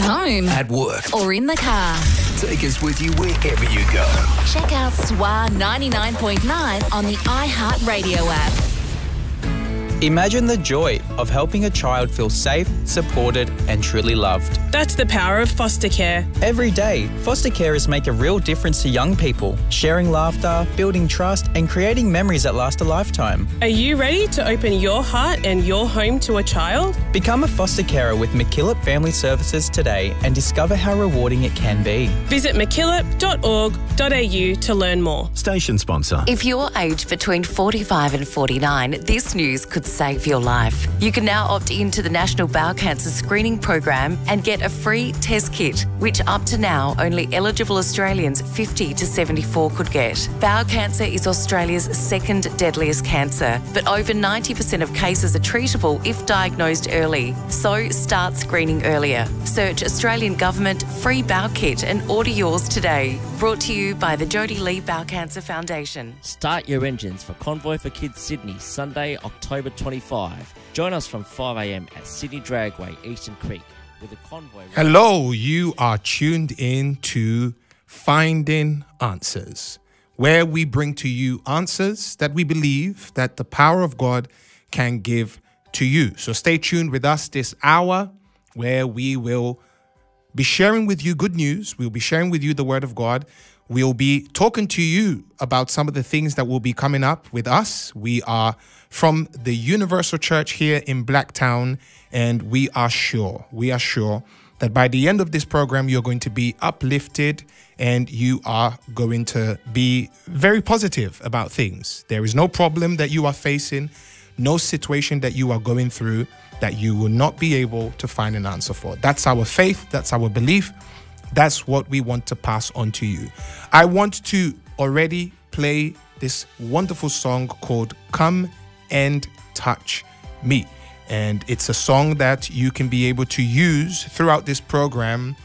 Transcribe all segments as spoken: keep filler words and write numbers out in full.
home, at work, or in the car. Take us with you wherever you go. Check out S W A ninety-nine point nine on the iHeartRadio app. Imagine the joy of helping a child feel safe, supported and truly loved. That's the power of foster care. Every day, foster carers make a real difference to young people, sharing laughter, building trust and creating memories that last a lifetime. Are you ready to open your heart and your home to a child? Become a foster carer with MacKillop Family Services today and discover how rewarding it can be. Visit mackillop dot org dot a u to learn more. Station sponsor. If you're aged between forty-five and forty-nine, this news could save your life. You can now opt into the National Bowel Cancer Screening Program and get a free test kit, which up to now only eligible Australians fifty to seventy-four could get. Bowel cancer is Australia's second deadliest cancer, but over ninety percent of cases are treatable if diagnosed early. So start screening earlier. Search Australian Government Free Bowel Kit and order yours today. Brought to you by the Jodie Lee Bowel Cancer Foundation. Start your engines for Convoy for Kids Sydney, Sunday, October twenty-fifth. Join us from five a m at Sydney Dragway, Eastern Creek, with a convoy. Hello, you are tuned in to Finding Answers, where we bring to you answers that we believe that the power of God can give to you. So stay tuned with us this hour, where we will be sharing with you good news. We'll be sharing with you the Word of God. We'll be talking to you about some of the things that will be coming up with us. We are from the Universal Church here in Blacktown, and we are sure, we are sure that by the end of this program, you're going to be uplifted and you are going to be very positive about things. There is no problem that you are facing, no situation that you are going through that you will not be able to find an answer for. That's our faith. That's our belief. That's what we want to pass on to you. I want to already play this wonderful song called Come and Touch Me. And it's a song that you can be able to use throughout this program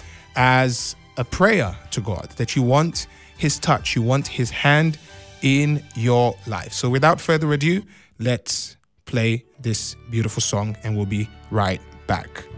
as a prayer to God, that you want His touch, you want His hand in your life. So without further ado, let's play this beautiful song and we'll be right back.